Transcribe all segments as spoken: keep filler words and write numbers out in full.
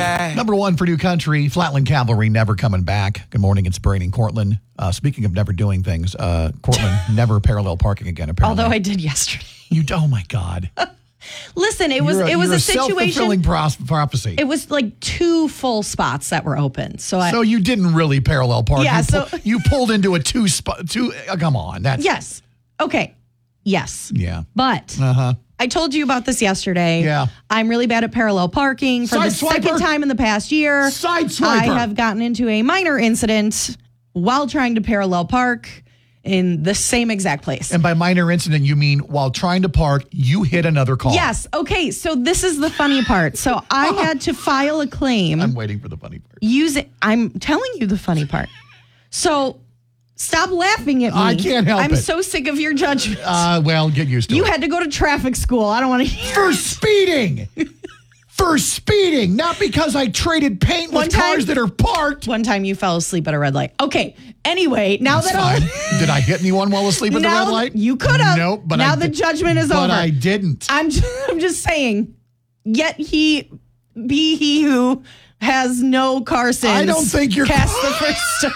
back. Number one for New Country, Flatland Cavalry never coming back. Good morning, it's Brady and Cortland. Uh, speaking of never doing things, uh, Cortland never parallel parking again, apparently. Although I did yesterday. You, oh my God. Listen, it was You're a, it was you're a a situation. self-fulfilling pros- prophecy. It was like two full spots that were open. So I So you didn't really parallel park. Yeah, you, so- pull, you pulled into a two spot. Two. Uh, come on, that's Yes. Okay. Yes. yeah. But Uh huh. I told you about this yesterday. Yeah. I'm really bad at parallel parking for the Sideswiper. second time in the past year. Sideswiper. I have gotten into a minor incident while trying to parallel park in the same exact place. And by minor incident, you mean while trying to park, you hit another car. Yes. Okay. So this is the funny part. So I had to file a claim. I'm waiting for the funny part. Using, I'm telling you the funny part. So stop laughing at me. I can't help I'm it. so sick of your judgment. Uh, well, get used to you it. had to go to traffic school. I don't want to hear. For speeding. For speeding, not because I traded paint One with time- cars that are parked. One time you fell asleep at a red light. Okay. Anyway, now That's that all fine. Did I hit anyone while asleep at the now red light? you could have. Nope. But now I the did- judgment is but over. I didn't. I'm just, I'm just saying. Yet he be he who has no car sins. I don't think you're- cast the first stone.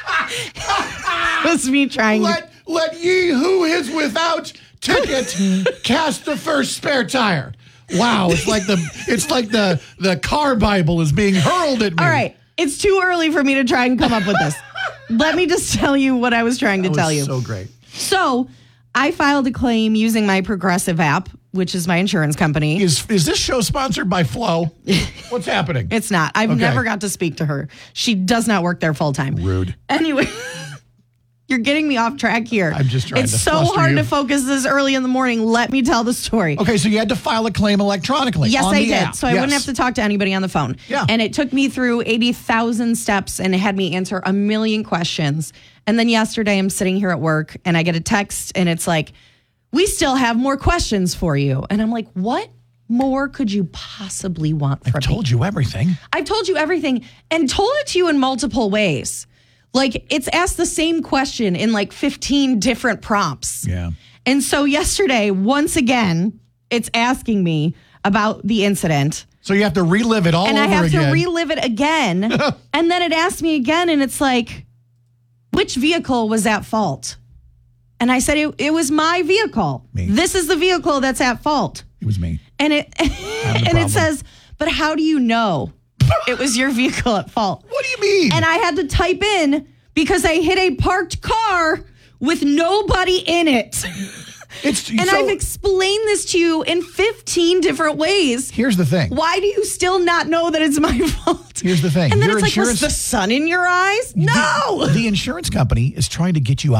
Was me trying. Let let ye who is without ticket cast the first spare tire. Wow, it's like the it's like the the car Bible is being hurled at me. All right, it's too early for me to try and come up with this. Let me just tell you what I was trying to That tell was you. So great. So, I filed a claim using my Progressive app, which is my insurance company. Is is this show sponsored by Flo? What's happening? It's not. I've Okay. never got to speak to her. She does not work there full time. Rude. Anyway, you're getting me off track here. I'm just trying It's to so fluster hard you. to focus this early in the morning. Let me tell the story. Okay, so you had to file a claim electronically. Yes, on I the did. app. So I Yes. wouldn't have to talk to anybody on the phone. Yeah. And it took me through eighty thousand steps and it had me answer a million questions. And then yesterday I'm sitting here at work and I get a text and it's like, we still have more questions for you. And I'm like, what more could you possibly want from I told you everything. I've told you everything and told it to you in multiple ways. Like it's asked the same question in like fifteen different prompts. Yeah. And so yesterday, once again, it's asking me about the incident. So you have to relive it all And over I have again. to relive it again. And then it asked me again, and it's like, which vehicle was at fault? And I said, it, it was my vehicle. Me. This is the vehicle that's at fault. It was me. And it the and problem. it says, but how do you know it was your vehicle at fault? What do you mean? And I had to type in because I hit a parked car with nobody in it. it's And so, I've explained this to you in fifteen different ways. Here's the thing. Why do you still not know that it's my fault? Here's the thing. And then Your it's like, was insurance- the sun in your eyes? No. The insurance company is trying to get you out.